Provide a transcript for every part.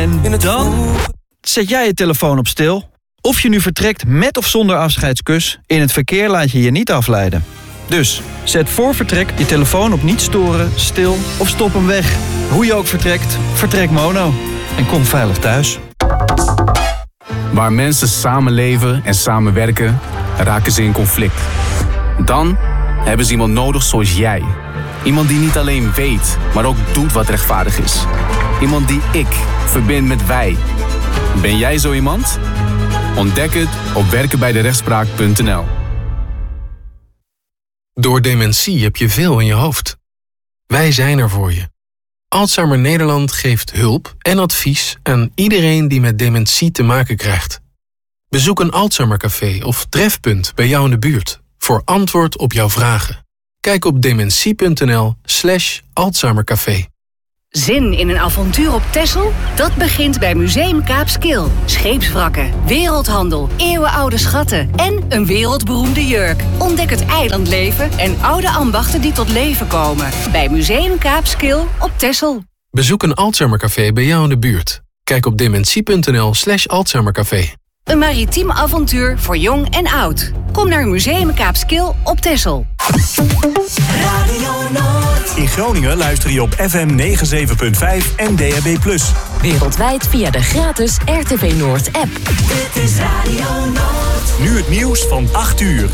En dan zet jij je telefoon op stil. Of je nu vertrekt met of zonder afscheidskus, in het verkeer laat je je niet afleiden. Dus zet voor vertrek je telefoon op niet storen, stil of stop hem weg. Hoe je ook vertrekt, vertrek Mono. En kom veilig thuis. Waar mensen samenleven en samenwerken, raken ze in conflict. Dan hebben ze iemand nodig zoals jij. Iemand die niet alleen weet, maar ook doet wat rechtvaardig is. Iemand die ik verbind met wij. Ben jij zo iemand? Ontdek het op werkenbijderechtspraak.nl. Door dementie heb je veel in je hoofd. Wij zijn er voor je. Alzheimer Nederland geeft hulp en advies aan iedereen die met dementie te maken krijgt. Bezoek een Alzheimercafé of trefpunt bij jou in de buurt voor antwoord op jouw vragen. Kijk op dementie.nl/Alzheimercafé. Zin in een avontuur op Texel? Dat begint bij Museum Kaapskil. Scheepswrakken, wereldhandel, eeuwenoude schatten en een wereldberoemde jurk. Ontdek het eilandleven en oude ambachten die tot leven komen. Bij Museum Kaapskil op Texel. Bezoek een Alzheimercafé bij jou in de buurt. Kijk op dementie.nl/Alzheimercafé. Een maritiem avontuur voor jong en oud. Kom naar Museum Kaapskil op Texel. Radio Noord. In Groningen luister je op FM 97.5 en DAB+. Wereldwijd via de gratis RTV Noord app. Dit is Radio Noord. Nu het nieuws van 8 uur.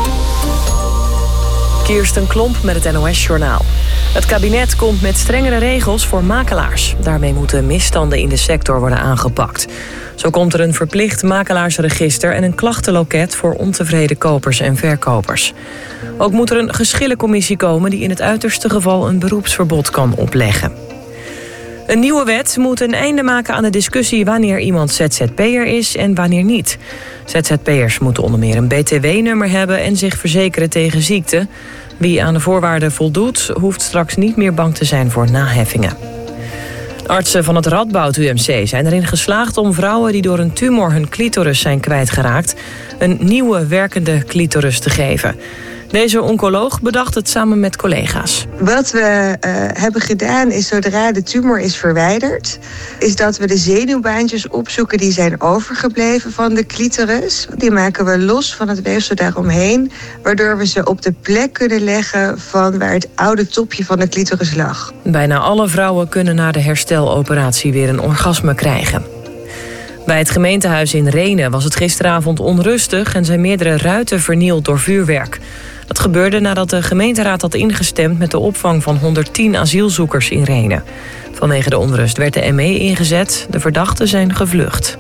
Kirsten Klomp met het NOS-journaal. Het kabinet komt met strengere regels voor makelaars. Daarmee moeten misstanden in de sector worden aangepakt. Zo komt er een verplicht makelaarsregister en een klachtenloket voor ontevreden kopers en verkopers. Ook moet er een geschillencommissie komen die in het uiterste geval een beroepsverbod kan opleggen. Een nieuwe wet moet een einde maken aan de discussie wanneer iemand ZZP'er is en wanneer niet. ZZP'ers moeten onder meer een BTW-nummer hebben en zich verzekeren tegen ziekte. Wie aan de voorwaarden voldoet, hoeft straks niet meer bang te zijn voor naheffingen. Artsen van het Radboud UMC zijn erin geslaagd om vrouwen die door een tumor hun clitoris zijn kwijtgeraakt een nieuwe werkende clitoris te geven. Deze oncoloog bedacht het samen met collega's. Wat we hebben gedaan is, zodra de tumor is verwijderd, is dat we de zenuwbaantjes opzoeken die zijn overgebleven van de clitoris. Die maken we los van het weefsel daaromheen, waardoor we ze op de plek kunnen leggen van waar het oude topje van de clitoris lag. Bijna alle vrouwen kunnen na de hersteloperatie weer een orgasme krijgen. Bij het gemeentehuis in Rhenen was het gisteravond onrustig en zijn meerdere ruiten vernield door vuurwerk. Dat gebeurde nadat de gemeenteraad had ingestemd met de opvang van 110 asielzoekers in Rhenen. Vanwege de onrust werd de ME ingezet. De verdachten zijn gevlucht.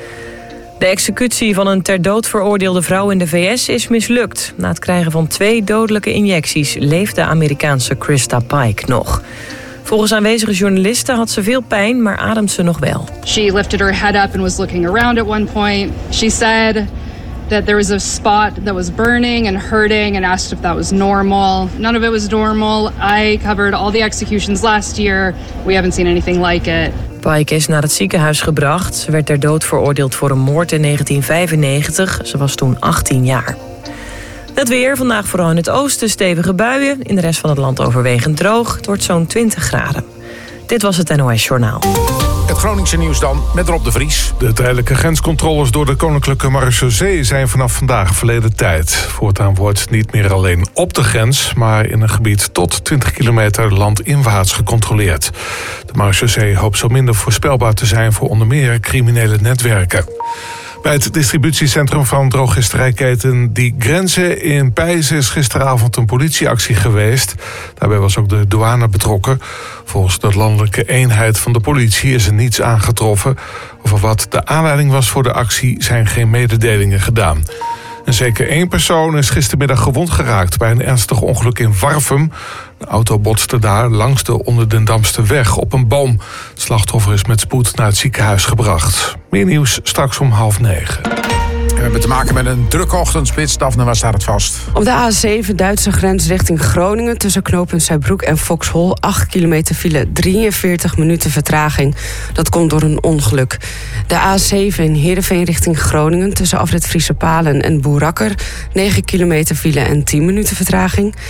De executie van een ter dood veroordeelde vrouw in de VS is mislukt. Na het krijgen van 2 dodelijke injecties leeft de Amerikaanse Krista Pike nog. Volgens aanwezige journalisten had ze veel pijn, maar ademt ze nog wel. She lifted her head up and was looking around at one point. She said that there was a spot that was burning and hurting and asked if that was normal. None of it was normal. I covered all the executions last year. We haven't seen anything like it. Pike is naar het ziekenhuis gebracht. Ze werd ter dood veroordeeld voor een moord in 1995. Ze was toen 18 jaar. Het weer, vandaag vooral in het oosten stevige buien. In de rest van het land overwegend droog. Het wordt zo'n 20 graden. Dit was het NOS Journaal. Het Groningse nieuws dan met Rob de Vries. De tijdelijke grenscontroles door de Koninklijke Marechaussee zijn vanaf vandaag verleden tijd. Voortaan wordt niet meer alleen op de grens, maar in een gebied tot 20 kilometer landinwaarts gecontroleerd. De Marechaussee hoopt zo minder voorspelbaar te zijn voor onder meer criminele netwerken. Bij het distributiecentrum van drogisterijketen Die Grenzen in Peijs is gisteravond een politieactie geweest. Daarbij was ook de douane betrokken. Volgens de landelijke eenheid van de politie is er niets aangetroffen. Over wat de aanleiding was voor de actie zijn geen mededelingen gedaan. En zeker 1 persoon is gistermiddag gewond geraakt bij een ernstig ongeluk in Warffum. De auto botste daar langs de Onderdendamsterweg op een boom. Het slachtoffer is met spoed naar het ziekenhuis gebracht. Meer nieuws straks om 8:30. We hebben te maken met een drukke ochtendspits. Daphne, waar staat het vast? Op de A7 Duitse grens richting Groningen tussen knooppunt Zuidbroek en Foxhol 8 kilometer file, 43 minuten vertraging. Dat komt door een ongeluk. De A7 in Heerenveen richting Groningen tussen afrit Friese Palen en Boerakker 9 kilometer file en 10 minuten vertraging.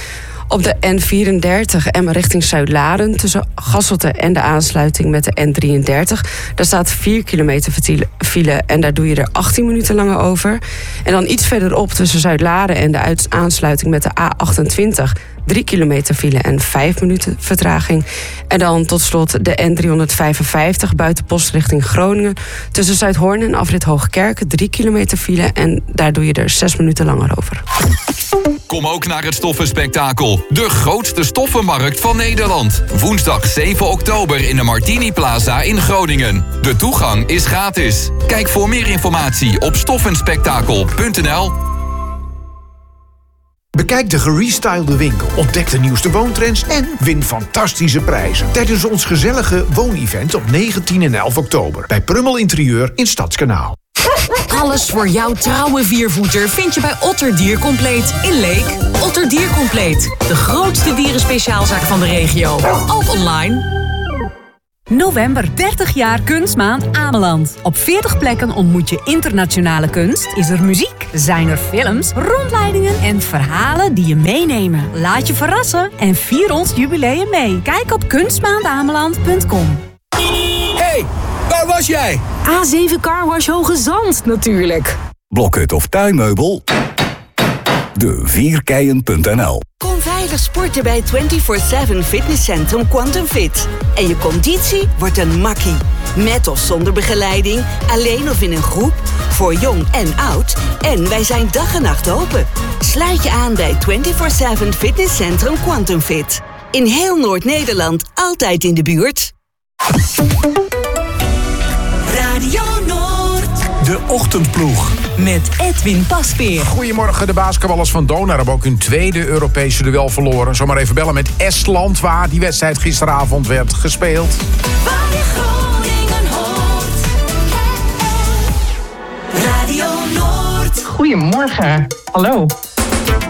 Op de N34 Emmen richting Zuidlaren tussen Gasselte en de aansluiting met de N33. Daar staat 4 kilometer file en daar doe je er 18 minuten langer over. En dan iets verderop tussen Zuidlaren en de aansluiting met de A28... 3 kilometer file en 5 minuten vertraging. En dan tot slot de N355 buitenpost richting Groningen. Tussen Zuidhoorn en afrit Hoogkerk 3 kilometer file en daar doe je er 6 minuten langer over. Kom ook naar het Stoffenspektakel. De grootste stoffenmarkt van Nederland. Woensdag 7 oktober in de Martini Plaza in Groningen. De toegang is gratis. Kijk voor meer informatie op stoffenspektakel.nl. Bekijk de gerestylede winkel, ontdek de nieuwste woontrends en win fantastische prijzen tijdens ons gezellige woonevent op 19 en 11 oktober bij Prummel Interieur in Stadskanaal. Alles voor jouw trouwe viervoeter vind je bij Otter Diercompleet in Leek. Otter Diercompleet, de grootste dierenspeciaalzaak van de regio. Ook online. November 30 jaar Kunstmaand Ameland. Op 40 plekken ontmoet je internationale kunst, is er muziek, zijn er films, rondleidingen en verhalen die je meenemen. Laat je verrassen en vier ons jubileum mee. Kijk op kunstmaandameland.com. Hey, waar was jij? A7 Carwash Hoge Zand natuurlijk. Blokhut of tuinmeubel? De4keien.nl. Kom veilig sporten bij 24/7 Fitnesscentrum Quantum Fit. En je conditie wordt een makkie. Met of zonder begeleiding, alleen of in een groep, voor jong en oud. En wij zijn dag en nacht open. Sluit je aan bij 24/7 Fitnesscentrum Quantum Fit. In heel Noord-Nederland, altijd in de buurt. Radio Noord. De Ochtendploeg. Met Edwin Pasveer. Goedemorgen, de basketballers van Donar hebben ook hun tweede Europese duel verloren. Zomaar even bellen met Estland, waar die wedstrijd gisteravond werd gespeeld. Waar je Groningen hoort. Radio Noord. Goedemorgen. Hallo.